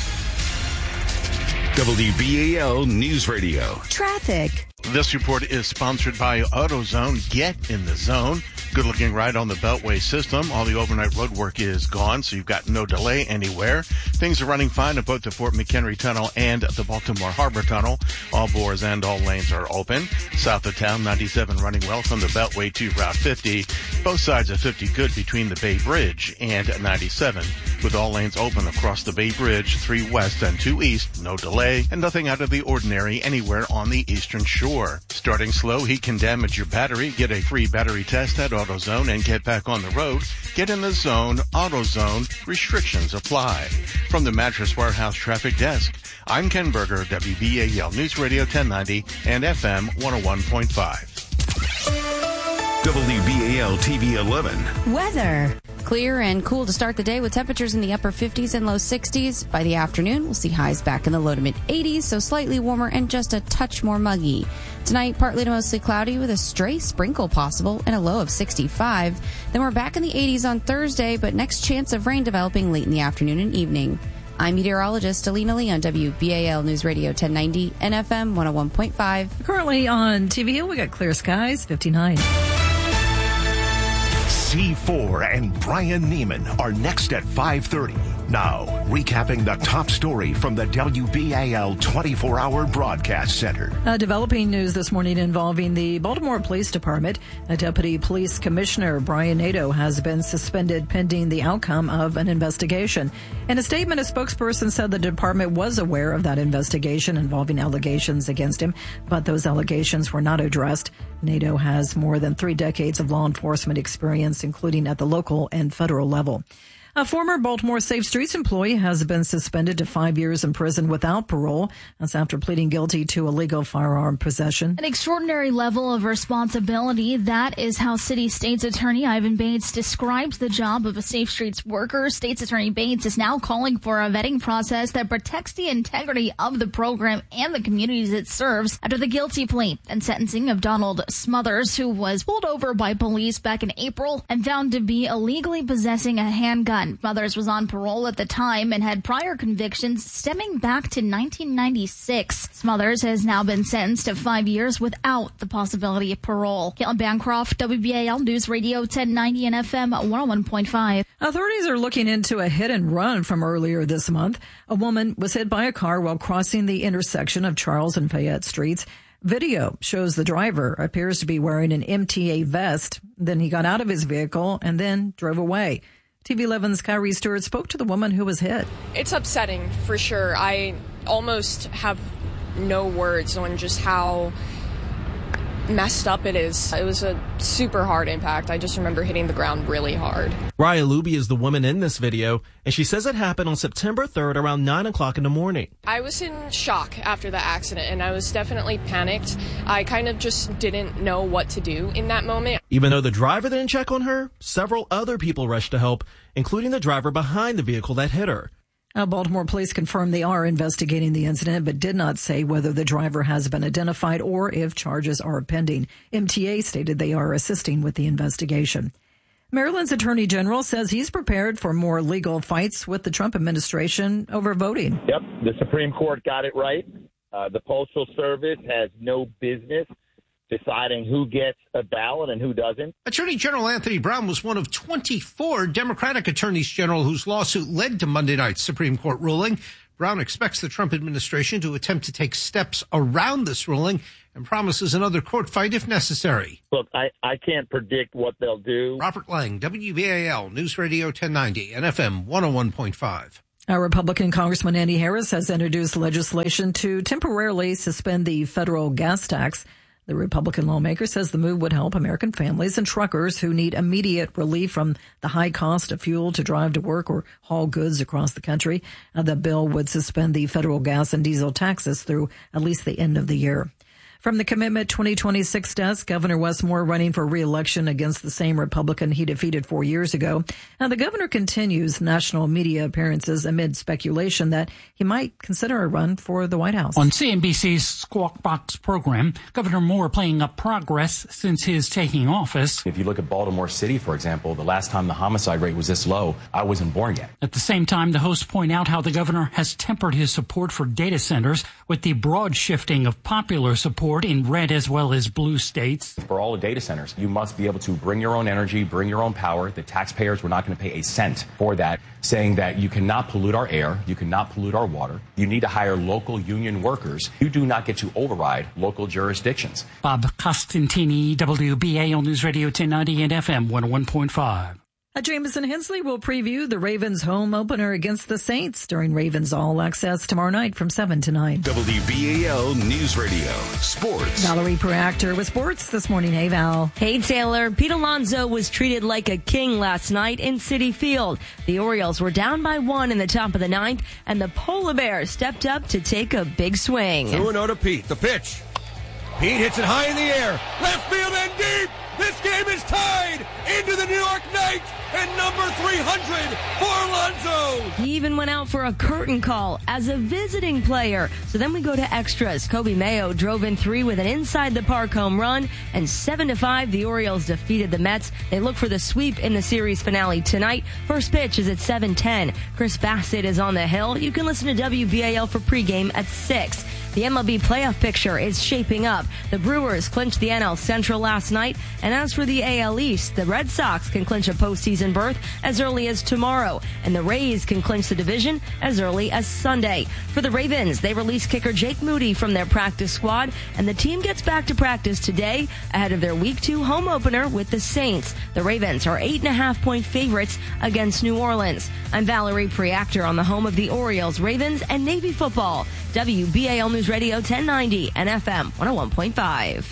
WBAL News Radio. Traffic. This report is sponsored by AutoZone. Get in the zone. Good looking ride on the Beltway system. All the overnight road work is gone, so you've got no delay anywhere. Things are running fine at both the Fort McHenry Tunnel and the Baltimore Harbor Tunnel. All bores and all lanes are open. South of town, 97 running well from the Beltway to Route 50. Both sides of 50 good between the Bay Bridge and 97. With all lanes open across the Bay Bridge, 3 west and 2 east, no delay, and nothing out of the ordinary anywhere on the eastern shore. Starting slow, heat can damage your battery. Get a free battery test at AutoZone and get back on the road. Get in the zone, AutoZone. Restrictions apply. From the Mattress Warehouse Traffic Desk, I'm Ken Berger, WBAL News Radio 1090 and FM 101.5. WBAL TV 11. Weather. Clear and cool to start the day with temperatures in the upper 50s and low 60s. By the afternoon, we'll see highs back in the low to mid 80s, so slightly warmer and just a touch more muggy. Tonight, partly to mostly cloudy with a stray sprinkle possible and a low of 65. Then we're back in the 80s on Thursday, but next chance of rain developing late in the afternoon and evening. I'm meteorologist Alina Lee on WBAL News Radio 1090 and FM 101.5. Currently on TV Hill, we got clear skies, 59. C4 and Brian Neiman are next at 5:30. Now, recapping the top story from the WBAL 24-hour broadcast center. Developing news this morning involving the Baltimore Police Department. A Deputy Police Commissioner, Brian Nadeau, has been suspended pending the outcome of an investigation. In a statement, a spokesperson said the department was aware of that investigation involving allegations against him, but those allegations were not addressed. Nadeau has more than 3 decades of law enforcement experience, including at the local and federal level. A former Baltimore Safe Streets employee has been suspended to 5 years in prison without parole. That's after pleading guilty to illegal firearm possession. An extraordinary level of responsibility. That is how City State's Attorney Ivan Bates described the job of a Safe Streets worker. State's Attorney Bates is now calling for a vetting process that protects the integrity of the program and the communities it serves after the guilty plea and sentencing of Donald Smothers, who was pulled over by police back in April and found to be illegally possessing a handgun. Smothers was on parole at the time and had prior convictions stemming back to 1996. Smothers has now been sentenced to 5 years without the possibility of parole. Caitlin Bancroft, WBAL News Radio 1090 and FM 101.5. Authorities are looking into a hit and run from earlier this month. A woman was hit by a car while crossing the intersection of Charles and Fayette Streets. Video shows the driver appears to be wearing an MTA vest. Then he got out of his vehicle and then drove away. TV 11's Kyrie Stewart spoke to the woman who was hit. It's upsetting, for sure. I almost have no words on just how messed up it is. It was a super hard impact. I just remember hitting the ground really hard. Raya Luby is the woman in this video, and she says it happened on September 3rd around 9 o'clock in the morning. I was in shock after the accident, and I was definitely panicked. I kind of just didn't know what to do in that moment. Even though the driver didn't check on her, several other people rushed to help, including the driver behind the vehicle that hit her. Baltimore police confirmed they are investigating the incident, but did not say whether the driver has been identified or if charges are pending. MTA stated they are assisting with the investigation. Maryland's Attorney General says he's prepared for more legal fights with the Trump administration over voting. Yep, the Supreme Court got it right. The Postal Service has no business deciding who gets a ballot and who doesn't. Attorney General Anthony Brown was one of 24 Democratic attorneys general whose lawsuit led to Monday night's Supreme Court ruling. Brown expects the Trump administration to attempt to take steps around this ruling and promises another court fight if necessary. Look, I can't predict what they'll do. Robert Lang, WBAL News Radio 1090 and FM 101.5. Our Republican Congressman Andy Harris has introduced legislation to temporarily suspend the federal gas tax. The Republican lawmaker says the move would help American families and truckers who need immediate relief from the high cost of fuel to drive to work or haul goods across the country. The bill would suspend the federal gas and diesel taxes through at least the end of the year. From the Commitment 2026 desk, Governor Wes Moore running for re-election against the same Republican he defeated 4 years ago. Now, the governor continues national media appearances amid speculation that he might consider a run for the White House. On CNBC's Squawk Box program, Governor Moore playing up progress since his taking office. If you look at Baltimore City, for example, the last time the homicide rate was this low, I wasn't born yet. At the same time, the hosts point out how the governor has tempered his support for data centers with the broad shifting of popular support in red as well as blue states. For all the data centers, you must be able to bring your own energy, bring your own power. The taxpayers were not going to pay a cent for that, saying that you cannot pollute our air, you cannot pollute our water. You need to hire local union workers. You do not get to override local jurisdictions. Bob Costantini, WBAL News Radio 1090 and FM 101.5. Jamison Hensley will preview the Ravens home opener against the Saints during Ravens All Access tomorrow night from 7 to 9. WBAL News Radio Sports. Valerie Preactor with sports this morning. Hey, Val. Hey, Taylor. Pete Alonso was treated like a king last night in Citi Field. The Orioles were down by 1 in the top of the 9th, and the Polar Bears stepped up to take a big swing. 2-0 to Pete. The pitch. Pete hits it high in the air. Left field and deep. This game is tied into the New York Knights and number 300 for Alonso. He even went out for a curtain call as a visiting player. So then we go to extras. Kobe Mayo drove in 3 with an inside-the-park home run, and 7-5, the Orioles defeated the Mets. They look for the sweep in the series finale tonight. First pitch is at 7:10. Chris Bassett is on the hill. You can listen to WBAL for pregame at 6. The MLB playoff picture is shaping up. The Brewers clinched the NL Central last night. And as for the AL East, the Red Sox can clinch a postseason berth as early as tomorrow. And the Rays can clinch the division as early as Sunday. For the Ravens, they released kicker Jake Moody from their practice squad. And the team gets back to practice today ahead of their Week 2 home opener with the Saints. The Ravens are 8.5-point favorites against New Orleans. I'm Valerie Preactor on the home of the Orioles, Ravens, and Navy football. WBAL News Radio 1090 and FM 101.5.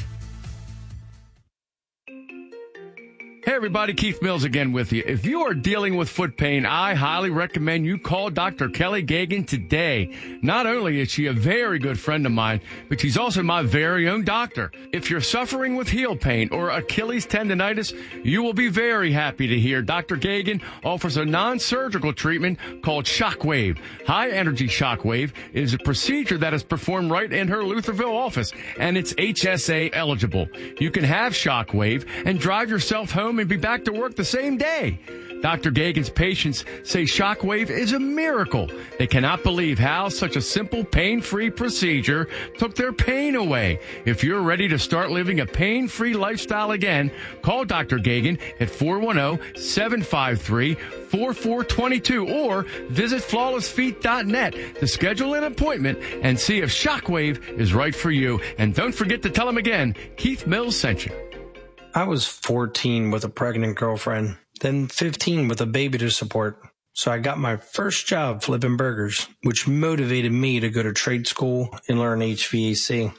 Hey everybody, Keith Mills again with you. If you are dealing with foot pain, I highly recommend you call Dr. Kelly Gagan today. Not only is she a very good friend of mine, but she's also my very own doctor. If you're suffering with heel pain or Achilles tendonitis, you will be very happy to hear Dr. Gagan offers a non-surgical treatment called Shockwave. High energy Shockwave is a procedure that is performed right in her Lutherville office, and it's HSA eligible. You can have Shockwave and drive yourself home and be back to work the same day. Dr. Gagan's patients say Shockwave is a miracle. They cannot believe how such a simple, pain-free procedure took their pain away. If you're ready to start living a pain-free lifestyle again, call Dr. Gagan at 410-753-4422 or visit flawlessfeet.net to schedule an appointment and see if Shockwave is right for you. And don't forget to tell him again, Keith Mills sent you. I was 14 with a pregnant girlfriend, then 15 with a baby to support. So I got my first job flipping burgers, which motivated me to go to trade school and learn HVAC.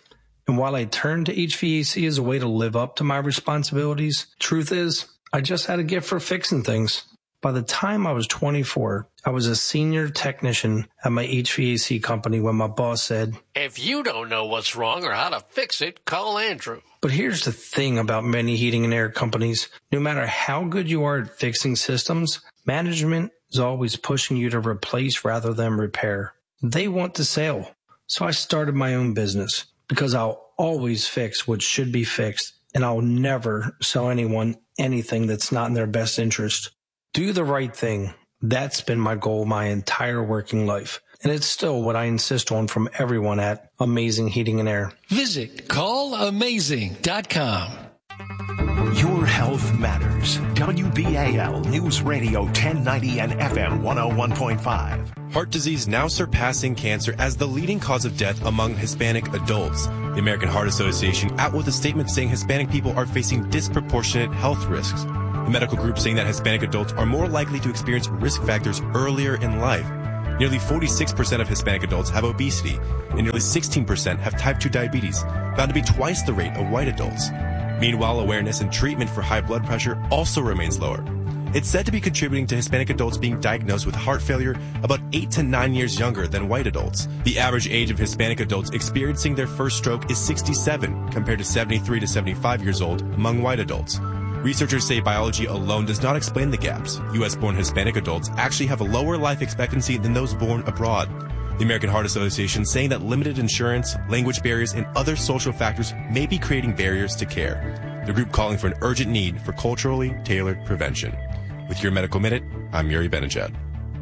And while I turned to HVAC as a way to live up to my responsibilities, truth is, I just had a gift for fixing things. By the time I was 24, I was a senior technician at my HVAC company when my boss said, "If you don't know what's wrong or how to fix it, call Andrew." But here's the thing about many heating and air companies. No matter how good you are at fixing systems, management is always pushing you to replace rather than repair. They want the sale. So I started my own business because I'll always fix what should be fixed, and I'll never sell anyone anything that's not in their best interest. Do the right thing. That's been my goal my entire working life. And it's still what I insist on from everyone at Amazing Heating and Air. Visit callamazing.com. Your health matters. WBAL News Radio 1090 and FM 101.5. Heart disease now surpassing cancer as the leading cause of death among Hispanic adults. The American Heart Association out with a statement saying Hispanic people are facing disproportionate health risks. The medical group saying that Hispanic adults are more likely to experience risk factors earlier in life. Nearly 46% of Hispanic adults have obesity, and nearly 16% have type 2 diabetes, found to be twice the rate of white adults. Meanwhile, awareness and treatment for high blood pressure also remains lower. It's said to be contributing to Hispanic adults being diagnosed with heart failure about 8 to 9 years younger than white adults. The average age of Hispanic adults experiencing their first stroke is 67, compared to 73 to 75 years old among white adults. Researchers say biology alone does not explain the gaps. U.S.-born Hispanic adults actually have a lower life expectancy than those born abroad. The American Heart Association saying that limited insurance, language barriers, and other social factors may be creating barriers to care. The group calling for an urgent need for culturally tailored prevention. With your Medical Minute, I'm Yuri Benajad.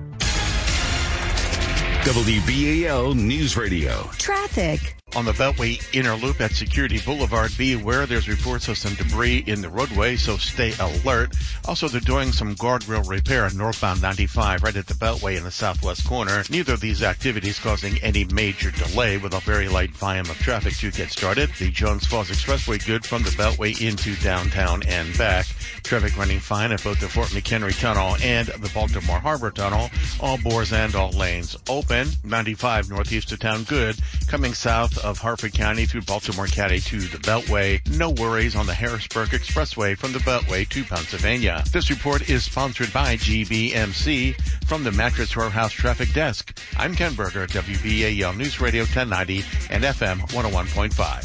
WBAL News Radio. Traffic. On the Beltway inner loop at Security Boulevard, be aware there's reports of some debris in the roadway, so stay alert. Also, they're doing some guardrail repair on northbound 95 right at the Beltway in the southwest corner. Neither of these activities causing any major delay, with a very light volume of traffic to get started. The Jones Falls Expressway good from the Beltway into downtown and back. Traffic running fine at both the Fort McHenry Tunnel and the Baltimore Harbor Tunnel. All bores and all lanes open. 95 northeast of town good. Coming south of Harford County through Baltimore County to the Beltway. No worries on the Harrisburg Expressway from the Beltway to Pennsylvania. This report is sponsored by GBMC from the Mattress Warehouse Traffic Desk. I'm Ken Berger, WBAL News Radio 1090 and FM 101.5.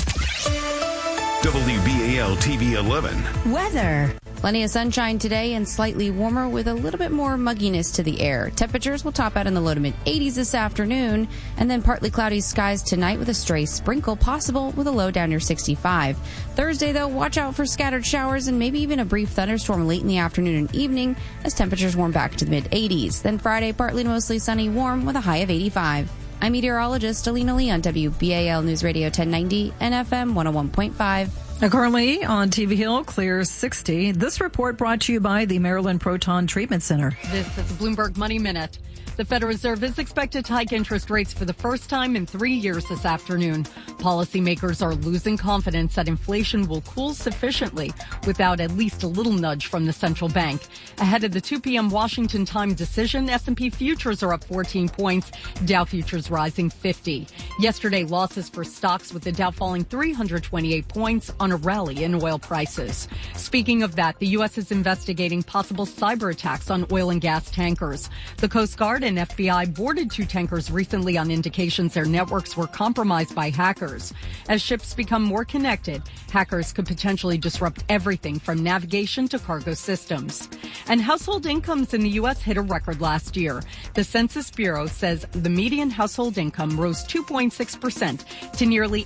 WBAL TV 11. Weather. Plenty of sunshine today and slightly warmer with a little bit more mugginess to the air. Temperatures will top out in the low to mid 80s this afternoon, and then partly cloudy skies tonight with a stray sprinkle possible with a low down near 65. Thursday, though, watch out for scattered showers and maybe even a brief thunderstorm late in the afternoon and evening as temperatures warm back to the mid 80s. Then Friday, partly to mostly sunny, warm with a high of 85. I'm meteorologist Alina Lee on WBAL News Radio 1090 and FM 101.5. Currently on TV Hill, clear 60. This report brought to you by the Maryland Proton Treatment Center. This is the Bloomberg Money Minute. The Federal Reserve is expected to hike interest rates for the first time in 3 years this afternoon. Policymakers are losing confidence that inflation will cool sufficiently without at least a little nudge from the central bank. Ahead of the 2 p.m. Washington time decision, S&P futures are up 14 points, Dow futures rising 50. Yesterday, losses for stocks with the Dow falling 328 points on a rally in oil prices. Speaking of that, the U.S. is investigating possible cyber attacks on oil and gas tankers. The Coast Guard and FBI boarded 2 tankers recently on indications their networks were compromised by hackers. As ships become more connected, hackers could potentially disrupt everything from navigation to cargo systems. And household incomes in the U.S. hit a record last year. The Census Bureau says the median household income rose 2.6% to nearly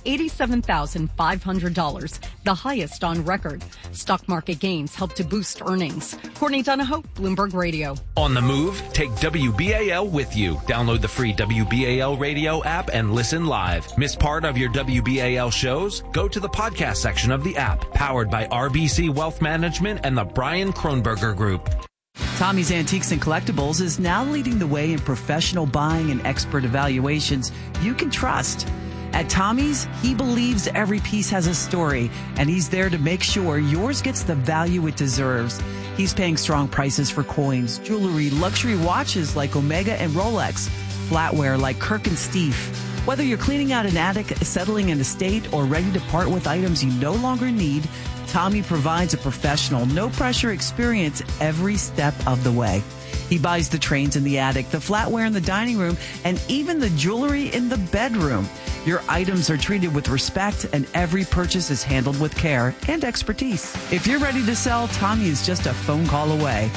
$87,500, the highest on record. Stock market gains helped to boost earnings. Courtney Donahoe, Bloomberg Radio. On the move, take WBAL with you. Download the free WBAL radio app and listen live. Miss part of your WBAL shows? Go to the podcast section of the app, powered by RBC Wealth Management and the Brian Kronberger Group. Tommy's Antiques and Collectibles is now leading the way in professional buying and expert evaluations you can trust. At Tommy's, he believes every piece has a story, and he's there to make sure yours gets the value it deserves. He's paying strong prices for coins, jewelry, luxury watches like Omega and Rolex, flatware like Kirk and Steve, Whether you're cleaning out an attic, settling an estate, or ready to part with items you no longer need, Tommy provides a professional, no-pressure experience every step of the way. He buys the trains in the attic, the flatware in the dining room, and even the jewelry in the bedroom. Your items are treated with respect, and every purchase is handled with care and expertise. If you're ready to sell, Tommy is just a phone call away.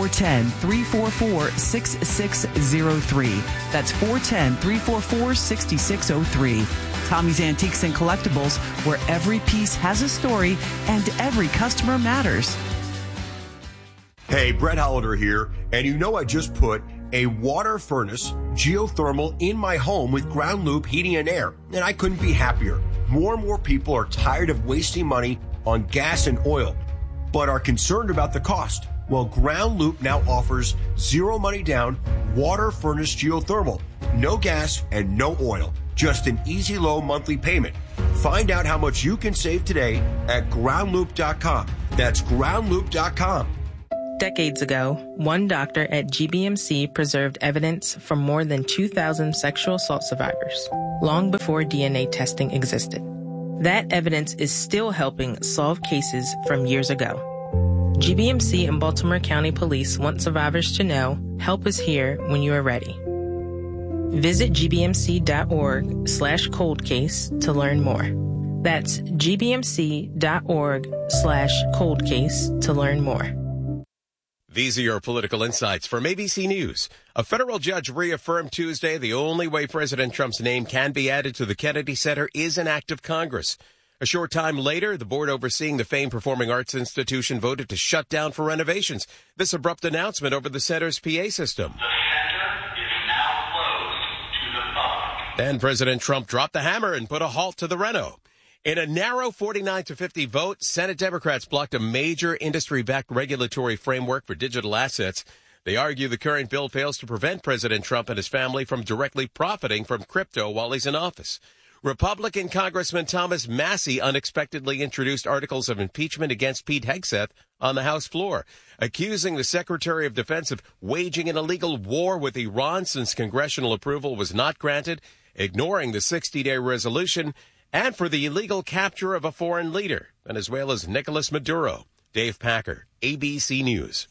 410-344-6603. That's 410-344-6603. Tommy's Antiques and Collectibles, where every piece has a story and every customer matters. Hey, Brett Hollander here, and you know I just put a water furnace geothermal in my home with Ground Loop Heating and Air, and I couldn't be happier. More and more people are tired of wasting money on gas and oil, but are concerned about the cost. Well, Ground Loop now offers zero money down water furnace geothermal, no gas and no oil, just an easy low monthly payment. Find out how much you can save today at groundloop.com. That's groundloop.com. Decades ago, one doctor at GBMC preserved evidence from more than 2,000 sexual assault survivors, long before DNA testing existed. That evidence is still helping solve cases from years ago. GBMC and Baltimore County Police want survivors to know help is here when you are ready. Visit gbmc.org/coldcase to learn more. That's gbmc.org/coldcase to learn more. These are your political insights from ABC News. A federal judge reaffirmed Tuesday the only way President Trump's name can be added to the Kennedy Center is an act of Congress. A short time later, the board overseeing the famed performing arts institution voted to shut down for renovations. This abrupt announcement over the center's PA system. The center is now closed to the public. Then President Trump dropped the hammer and put a halt to the reno. In a narrow 49-50 vote, Senate Democrats blocked a major industry-backed regulatory framework for digital assets. They argue the current bill fails to prevent President Trump and his family from directly profiting from crypto while he's in office. Republican Congressman Thomas Massie unexpectedly introduced articles of impeachment against Pete Hegseth on the House floor, accusing the Secretary of Defense of waging an illegal war with Iran since congressional approval was not granted, ignoring the 60-day resolution, and for the illegal capture of a foreign leader, Venezuela's Nicolas Maduro. Dave Packer, ABC News.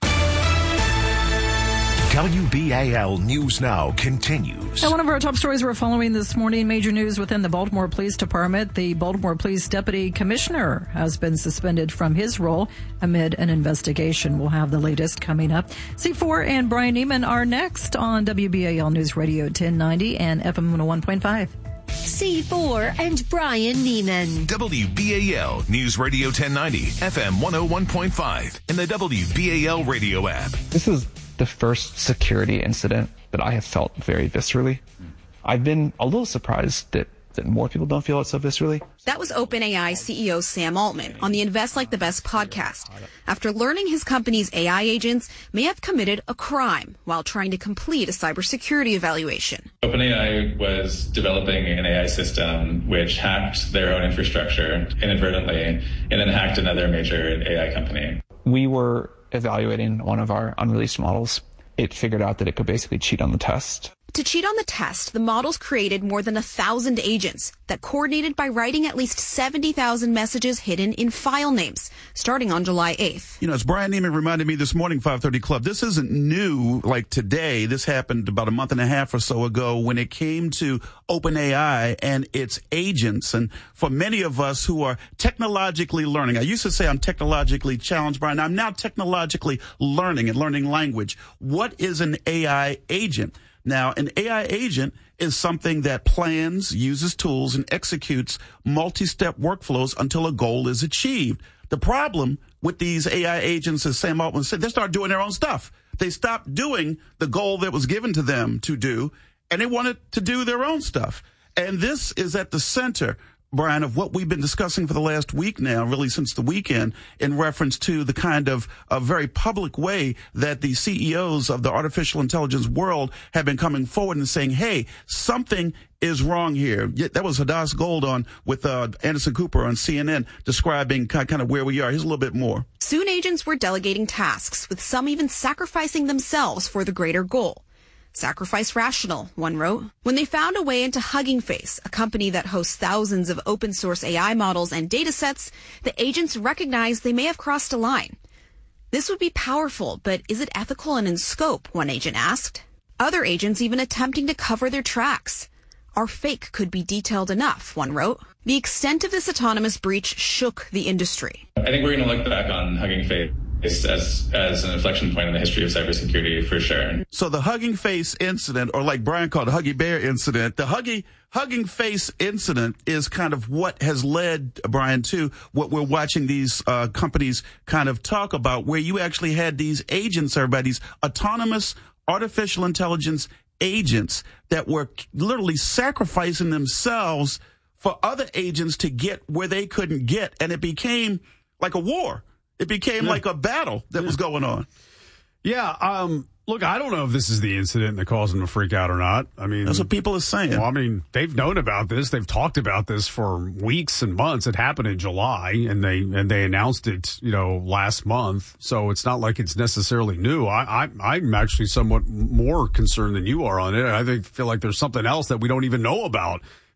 WBAL News Now continues. And one of our top stories we're following this morning, major news within the Baltimore Police Department. The Baltimore Police Deputy Commissioner has been suspended from his role amid an investigation. We'll have the latest coming up. C4 and Brian Neiman are next on WBAL News Radio 1090 and FM 101.5. C4 and Brian Neiman. WBAL News Radio 1090, FM 101.5, and the WBAL radio app. This is the first security incident that I have felt very viscerally. I've been a little surprised that more people don't feel it so viscerally. That was OpenAI CEO Sam Altman on the Invest Like the Best podcast after learning his company's AI agents may have committed a crime while trying to complete a cybersecurity evaluation. OpenAI was developing an AI system which hacked their own infrastructure inadvertently and then hacked another major AI company. We were evaluating one of our unreleased models. It figured out that it could basically cheat on the test. To cheat on the test, the models created more than 1,000 agents that coordinated by writing at least 70,000 messages hidden in file names, starting on July 8th. You know, as Brian Neiman reminded me this morning, 530 Club, this isn't new like today. This happened about a month and a half or so ago when it came to OpenAI and its agents. And for many of us who are technologically learning, I used to say I'm technologically challenged, Brian. I'm now technologically learning and learning language. What is an AI agent? Now, an AI agent is something that plans, uses tools, and executes multi-step workflows until a goal is achieved. The problem with these AI agents, as Sam Altman said, they start doing their own stuff. They stopped doing the goal that was given to them to do, and they wanted to do their own stuff. And this is at the center, Brian, of what we've been discussing for the last week now, really since the weekend, in reference to the kind of a very public way that the CEOs of the artificial intelligence world have been coming forward and saying, hey, something is wrong here. That was Hadass Gold on with Anderson Cooper on CNN describing kind of where we are. Here's a little bit more. Soon agents were delegating tasks, with some even sacrificing themselves for the greater goal. Sacrifice rational, one wrote. When they found a way into Hugging Face, a company that hosts thousands of open source AI models and datasets, the agents recognized they may have crossed a line. This would be powerful, but is it ethical and in scope, one agent asked. Other agents even attempting to cover their tracks. Our fake could be detailed enough, one wrote. The extent of this autonomous breach shook the industry. I think we're going to look back on Hugging Face as an inflection point in the history of cybersecurity for sure. So the Hugging Face incident, or like Brian called the Huggy Bear incident, the Hugging Face incident is kind of what has led, Brian, to what we're watching these companies kind of talk about, where you actually had these agents, these autonomous artificial intelligence agents that were literally sacrificing themselves for other agents to get where they couldn't get. And it became like a war. It became like a battle that was going on. Yeah. Look, I don't know if this is the incident that caused them to freak out or not. I mean, that's what people are saying. Well, I mean, they've known about this. They've talked about this for weeks and months. It happened in July, and they announced it, last month. So it's not like it's necessarily new. I'm actually somewhat more concerned than you are on it. I feel like there's something else that we don't even know about